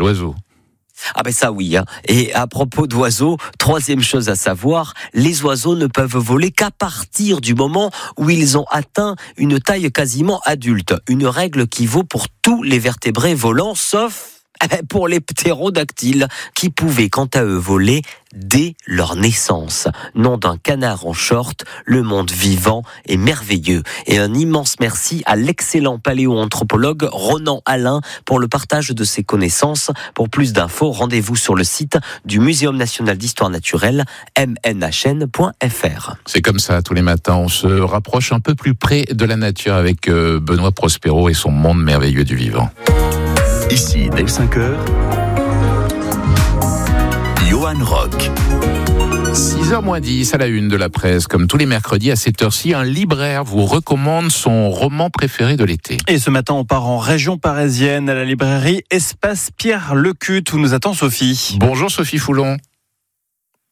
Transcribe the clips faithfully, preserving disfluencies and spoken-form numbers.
l'oiseau. Ah ben ça oui, hein. Et à propos d'oiseaux, troisième chose à savoir, les oiseaux ne peuvent voler qu'à partir du moment où ils ont atteint une taille quasiment adulte. Une règle qui vaut pour tous les vertébrés volants, sauf pour les ptérodactyles, qui pouvaient quant à eux voler dès leur naissance. Nom d'un canard en short, le monde vivant est merveilleux. Et un immense merci à l'excellent paléoanthropologue Ronan Alain pour le partage de ses connaissances. Pour plus d'infos, rendez-vous sur le site du Muséum national d'histoire naturelle, m n h n point f r. C'est comme ça, tous les matins, on se rapproche un peu plus près de la nature avec Benoît Prospero et son monde merveilleux du vivant. Ici, dès cinq heures, Johan Rock. six heures moins dix à la une de la presse. Comme tous les mercredis à cette heure-ci, un libraire vous recommande son roman préféré de l'été. Et ce matin, on part en région parisienne à la librairie Espace Pierre Lecut où nous attend Sophie. Bonjour Sophie Foulon. Sophie ?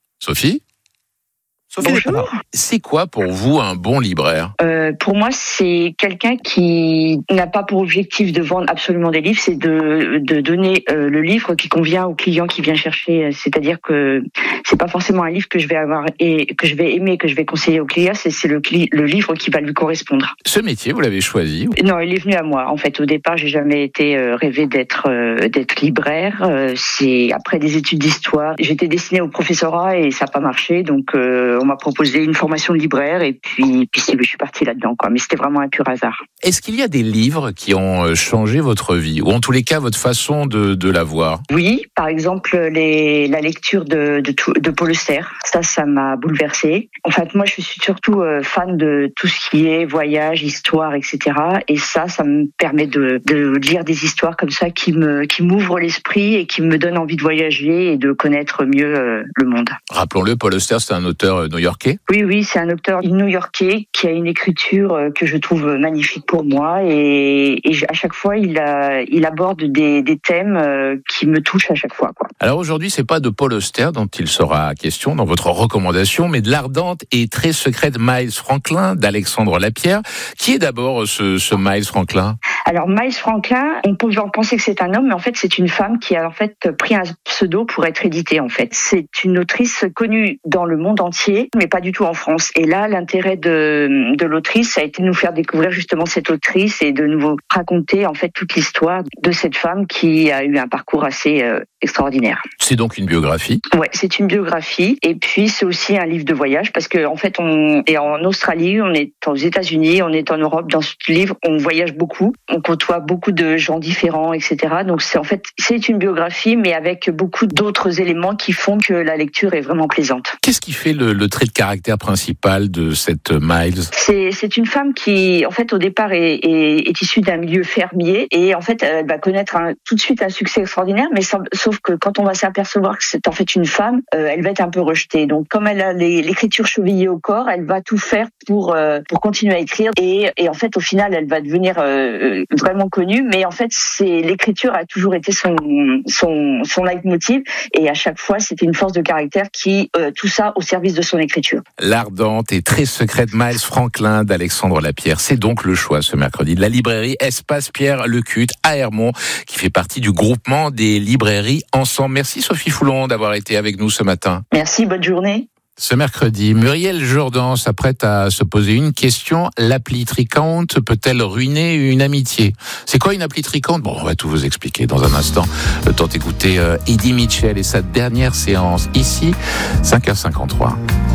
Sophie n'est pas là. C'est quoi pour vous un bon libraire ? euh, Pour moi, c'est quelqu'un qui n'a pas pour objectif de vendre absolument des livres, c'est de, de donner euh, le livre qui convient au client qui vient chercher. C'est-à-dire que c'est pas forcément un livre que je vais avoir et que je vais aimer, que je vais conseiller au client. C'est, c'est le, le livre qui va lui correspondre. Ce métier, vous l'avez choisi ? Non, il est venu à moi. En fait, au départ, j'ai jamais été euh, rêvé d'être euh, d'être libraire. Euh, c'est après des études d'histoire. J'étais destinée au professorat et ça n'a pas marché, donc. Euh, On m'a proposé une formation de libraire et puis, puis je suis partie là-dedans, quoi. Mais c'était vraiment un pur hasard. Est-ce qu'il y a des livres qui ont changé votre vie, ou en tous les cas votre façon de, de la voir ? Oui, par exemple les, la lecture de, de, de Paul Auster. Ça, ça m'a bouleversée. En fait, moi, je suis surtout fan de tout ce qui est voyage, histoire, et cetera. Et ça, ça me permet de, de lire des histoires comme ça qui me qui m'ouvrent l'esprit et qui me donnent envie de voyager et de connaître mieux le monde. Rappelons-le, Paul Auster, c'est un auteur new-yorkais ? Oui, oui, c'est un auteur new-yorkais qui a une écriture que je trouve magnifique pour moi et, et à chaque fois, il, a, il aborde des, des thèmes qui me touchent à chaque fois, quoi. Alors aujourd'hui, c'est pas de Paul Auster dont il sera question dans votre recommandation, mais de l'ardente et très secrète Miles Franklin d'Alexandre Lapierre. Qui est d'abord ce, ce Miles Franklin ? Alors Miles Franklin, on peut penser que c'est un homme, mais en fait c'est une femme qui a en fait pris un pseudo pour être éditée. En fait, c'est une autrice connue dans le monde entier, mais pas du tout en France. Et là, l'intérêt de, de l'autrice, ça a été de nous faire découvrir justement cette autrice et de nous raconter en fait toute l'histoire de cette femme qui a eu un parcours assez euh, extraordinaire. C'est donc une biographie ? Ouais, c'est une biographie. Et puis c'est aussi un livre de voyage parce que en fait on est en Australie, on est aux États-Unis, on est en Europe. Dans ce livre, on voyage beaucoup, on côtoie beaucoup de gens différents, et cetera. Donc c'est en fait c'est une biographie, mais avec beaucoup d'autres éléments qui font que la lecture est vraiment plaisante. Qu'est-ce qui fait le, le trait de caractère principal de cette Miles ? C'est c'est une femme qui en fait au départ est, est, est issue d'un milieu fermier et en fait elle va connaître un, tout de suite un succès extraordinaire, mais sauf que quand on va s'apercevoir que c'est en fait une femme, euh, elle va être un peu rejetée. Donc comme elle a les, l'écriture chevillée au corps, elle va tout faire pour euh, pour continuer à écrire et, et en fait au final elle va devenir euh, vraiment connue, mais en fait c'est l'écriture a toujours été son son son leitmotiv et à chaque fois c'était une force de caractère qui euh, tout ça au service de son écriture. L'ardente et très secrète Miles Franklin d'Alexandre Lapierre, c'est donc le choix ce mercredi de la librairie Espace Pierre Lecut à Hermont, qui fait partie du groupement des librairies Ensemble. Merci Sophie Foulon d'avoir été avec nous ce matin. Merci, bonne journée. Ce mercredi, Muriel Jourdan s'apprête à se poser une question. L'appli Tricount peut-elle ruiner une amitié ? C'est quoi une appli Tricount ? Bon, on va tout vous expliquer dans un instant. Le temps d'écouter Eddie Mitchell et sa dernière séance ici, cinq heures cinquante-trois.